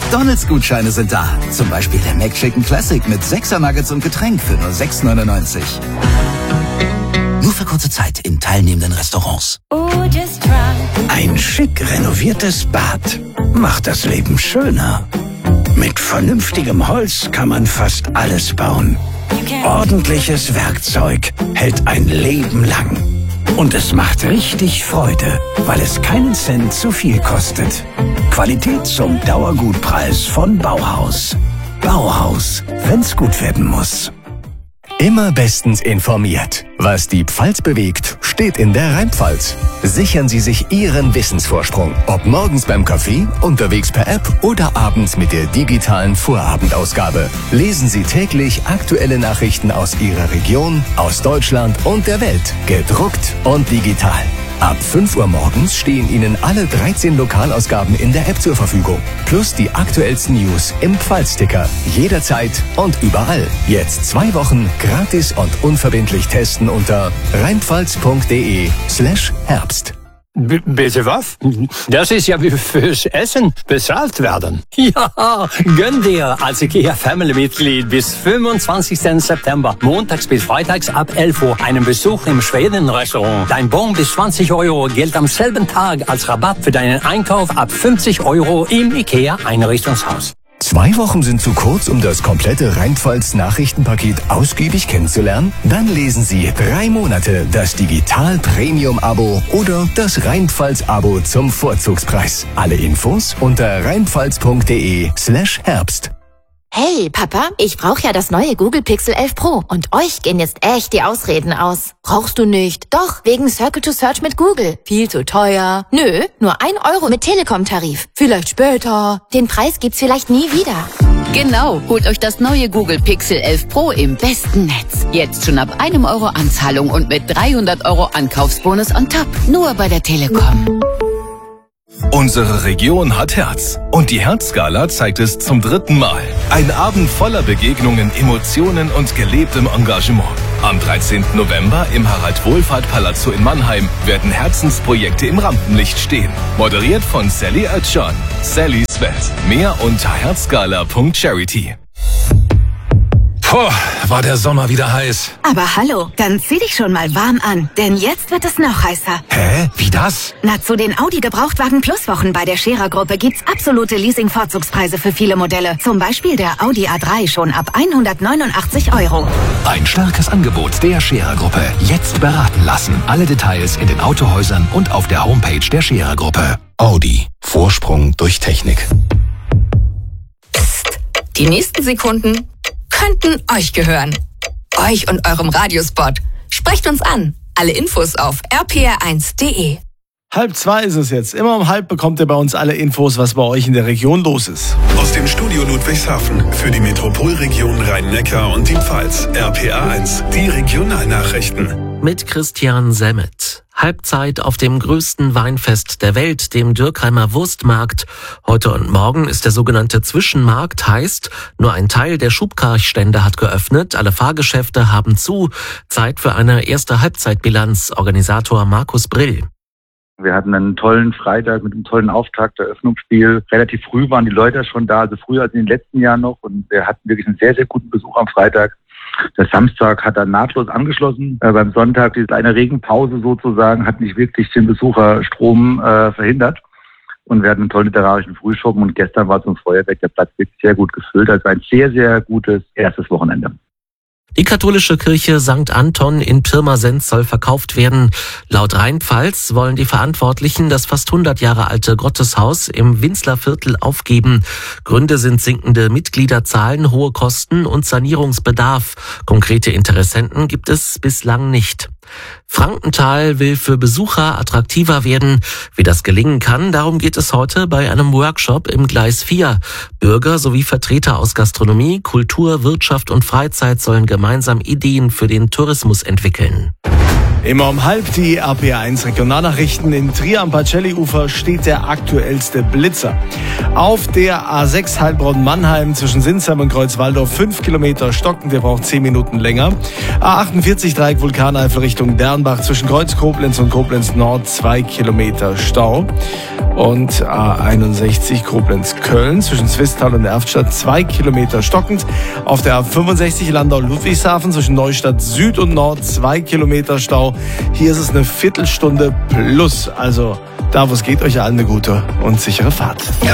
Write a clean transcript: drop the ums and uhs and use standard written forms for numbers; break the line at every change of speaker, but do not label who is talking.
McDonald's-Gutscheine sind da. Zum Beispiel der McChicken Classic mit 6er Nuggets und Getränk für nur 6,99. Nur für kurze Zeit in teilnehmenden Restaurants.
Ein schick renoviertes Bad macht das Leben schöner. Mit vernünftigem Holz kann man fast alles bauen. Ordentliches Werkzeug hält ein Leben lang. Und es macht richtig Freude, weil es keinen Cent zu viel kostet. Qualität zum Dauergutpreis von Bauhaus. Bauhaus, wenn's gut werden muss.
Immer bestens informiert. Was die Pfalz bewegt, steht in der Rheinpfalz. Sichern Sie sich Ihren Wissensvorsprung. Ob morgens beim Kaffee, unterwegs per App oder abends mit der digitalen Vorabendausgabe. Lesen Sie täglich aktuelle Nachrichten aus Ihrer Region, aus Deutschland und der Welt. Gedruckt und digital. Ab 5 Uhr morgens stehen Ihnen alle 13 Lokalausgaben in der App zur Verfügung. Plus die aktuellsten News im Pfalz-Ticker. Jederzeit und überall. Jetzt 2 Wochen gratis und unverbindlich testen unter rheinpfalz.de/Herbst.
Bitte was? Das ist ja wie fürs Essen bezahlt werden. Ja, gönn dir als IKEA-Family-Mitglied bis 25. September, montags bis freitags ab 11 Uhr, einen Besuch im Schweden-Restaurant. Dein Bon bis 20 € gilt am selben Tag als Rabatt für deinen Einkauf ab 50 € im IKEA-Einrichtungshaus.
2 Wochen sind zu kurz, um das komplette Rheinpfalz-Nachrichtenpaket ausgiebig kennenzulernen? Dann lesen Sie 3 Monate das Digital-Premium-Abo oder das Rheinpfalz-Abo zum Vorzugspreis. Alle Infos unter rheinpfalz.de/Herbst.
Hey, Papa, ich brauche ja das neue Google Pixel 11 Pro und euch gehen jetzt echt die Ausreden aus. Brauchst du nicht? Doch, wegen Circle to Search mit Google. Viel zu teuer. Nö, nur 1 € mit Telekom-Tarif. Vielleicht später. Den Preis gibt's vielleicht nie wieder.
Genau, holt euch das neue Google Pixel 11 Pro im besten Netz. Jetzt schon ab 1 € Anzahlung und mit 300 € Ankaufsbonus on top. Nur bei der Telekom.
Unsere Region hat Herz und die Herzgala zeigt es zum 3. Mal. Ein Abend voller Begegnungen, Emotionen und gelebtem Engagement. Am 13. November im Harald-Wohlfahrt-Palazzo in Mannheim werden Herzensprojekte im Rampenlicht stehen. Moderiert von Sally Özcan. Sallys Welt. Mehr unter herzgala.charity.
Puh, war der Sommer wieder heiß.
Aber hallo, dann zieh dich schon mal warm an, denn jetzt wird es noch heißer.
Hä? Wie das?
Na, zu den Audi Gebrauchtwagen Plus Wochen bei der Scherer-Gruppe gibt's absolute Leasing-Vorzugspreise für viele Modelle. Zum Beispiel der Audi A3 schon ab 189 €.
Ein starkes Angebot der Scherer-Gruppe. Jetzt beraten lassen. Alle Details in den Autohäusern und auf der Homepage der Scherer-Gruppe.
Audi. Vorsprung durch Technik.
Psst. Die nächsten Sekunden könnten euch gehören. Euch und eurem Radiospot. Sprecht uns an. Alle Infos auf rpr1.de.
1:30 ist es jetzt. Immer um 1:30 bekommt ihr bei uns alle Infos, was bei euch in der Region los ist.
Aus dem Studio Ludwigshafen für die Metropolregion Rhein-Neckar und die Pfalz. RPR1, die Regionalnachrichten.
Mit Christian Semmet. Halbzeit auf dem größten Weinfest der Welt, dem Dürkheimer Wurstmarkt. Heute und morgen ist der sogenannte Zwischenmarkt, heißt, nur ein Teil der Schubkarchstände hat geöffnet, alle Fahrgeschäfte haben zu. Zeit für eine erste Halbzeitbilanz, Organisator Markus Brill.
Wir hatten einen tollen Freitag mit einem tollen Auftakt, Eröffnungsspiel. Relativ früh waren die Leute schon da, also früher als in den letzten Jahren noch. Und wir hatten wirklich einen sehr, sehr guten Besuch am Freitag. Der Samstag hat dann nahtlos angeschlossen. Beim Sonntag, diese eine Regenpause sozusagen, hat nicht wirklich den Besucherstrom verhindert. Und wir hatten einen tollen literarischen Frühschoppen. Und gestern war zum Feuerwerk der Platz wirklich sehr gut gefüllt. Also ein sehr, sehr gutes erstes Wochenende.
Die katholische Kirche St. Anton in Pirmasens soll verkauft werden. Laut Rheinpfalz wollen die Verantwortlichen das fast 100 Jahre alte Gotteshaus im Winzlerviertel aufgeben. Gründe sind sinkende Mitgliederzahlen, hohe Kosten und Sanierungsbedarf. Konkrete Interessenten gibt es bislang nicht. Frankenthal will für Besucher attraktiver werden. Wie das gelingen kann, darum geht es heute bei einem Workshop im Gleis 4. Bürger sowie Vertreter aus Gastronomie, Kultur, Wirtschaft und Freizeit sollen gemeinsam Ideen für den Tourismus entwickeln.
Immer um halb die RPA1 Regionalnachrichten. In Trier am Pacelli-Ufer steht der aktuellste Blitzer. Auf der A6 Heilbronn-Mannheim zwischen Sinsheim und Kreuzwaldorf 5 Kilometer stockend, der braucht 10 Minuten länger. A48 Dreieck Vulkaneifel Richtung Dernbach zwischen Kreuz Koblenz und Koblenz Nord 2 Kilometer Stau. Und A61 Koblenz-Köln zwischen Zwistal und Erftstadt 2 Kilometer stockend. Auf der A65 Landau-Ludwigshafen zwischen Neustadt Süd und Nord 2 Kilometer Stau. Hier ist es eine Viertelstunde plus. Also da, wo es geht, euch allen eine gute und sichere Fahrt.